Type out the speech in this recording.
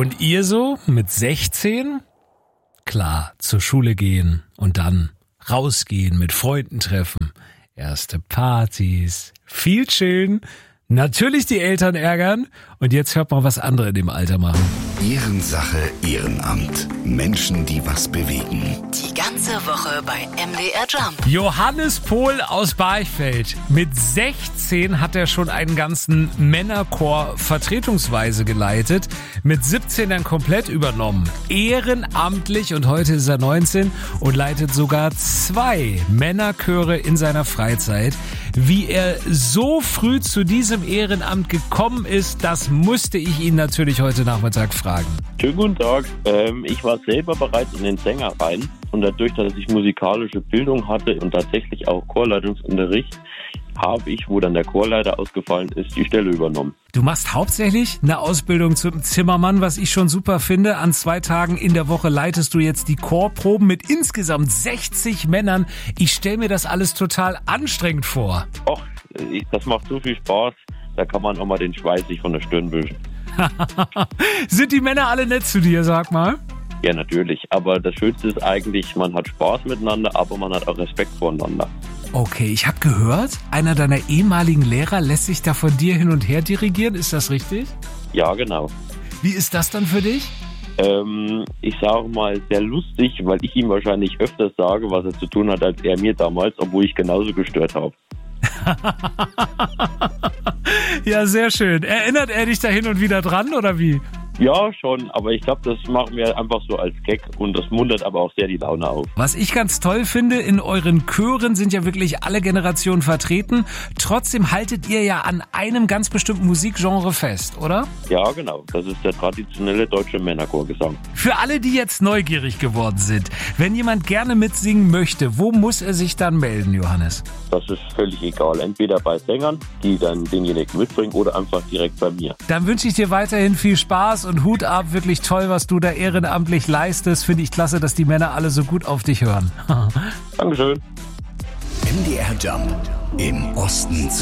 Und ihr so mit 16? Klar, zur Schule gehen und dann rausgehen, mit Freunden treffen, erste Partys, viel chillen, natürlich die Eltern ärgern und jetzt hört mal, was andere in dem Alter machen. Ehrensache, Ehrenamt. Menschen, die was bewegen. Die ganze Woche bei MDR Jump. Johannes Pohl aus Barchfeld. Mit 16 hat er schon einen ganzen Männerchor vertretungsweise geleitet. Mit 17 dann komplett übernommen. Ehrenamtlich und heute ist er 19 und leitet sogar 2 Männerchöre in seiner Freizeit. Wie er so früh zu diesem Ehrenamt gekommen ist, das musste ich ihn natürlich heute Nachmittag fragen. Schönen guten Tag. Ich war selber bereits in den Sängerreihen und dadurch, dass ich musikalische Bildung hatte und tatsächlich auch Chorleitungsunterricht, habe ich, wo dann der Chorleiter ausgefallen ist, die Stelle übernommen. Du machst hauptsächlich eine Ausbildung zum Zimmermann, was ich schon super finde. An 2 Tagen in der Woche leitest du jetzt die Chorproben mit insgesamt 60 Männern. Ich stelle mir das alles total anstrengend vor. Och, das macht so viel Spaß, da kann man auch mal den Schweiß sich von der Stirn wischen. Sind die Männer alle nett zu dir, sag mal? Ja, natürlich. Aber das Schönste ist eigentlich, man hat Spaß miteinander, aber man hat auch Respekt voneinander. Okay, ich habe gehört, einer deiner ehemaligen Lehrer lässt sich da von dir hin und her dirigieren. Ist das richtig? Ja, genau. Wie ist das dann für dich? Ich sage mal, sehr lustig, weil ich ihm wahrscheinlich öfters sage, was er zu tun hat, als er mir damals, obwohl ich genauso gestört habe. Ja, sehr schön. Erinnert er dich da hin und wieder dran, oder wie? Ja, schon, aber ich glaube, das machen wir einfach so als Gag und das muntert aber auch sehr die Laune auf. Was ich ganz toll finde, in euren Chören sind ja wirklich alle Generationen vertreten. Trotzdem haltet ihr ja an einem ganz bestimmten Musikgenre fest, oder? Ja, genau. Das ist der traditionelle deutsche Männerchorgesang. Für alle, die jetzt neugierig geworden sind, wenn jemand gerne mitsingen möchte, wo muss er sich dann melden, Johannes? Das ist völlig egal. Entweder bei Sängern, die dann denjenigen mitbringen, oder einfach direkt bei mir. Dann wünsche ich dir weiterhin viel Spaß und Hut ab. Wirklich toll, was du da ehrenamtlich leistest. Finde ich klasse, dass die Männer alle so gut auf dich hören. Dankeschön. MDR Jump. Im Osten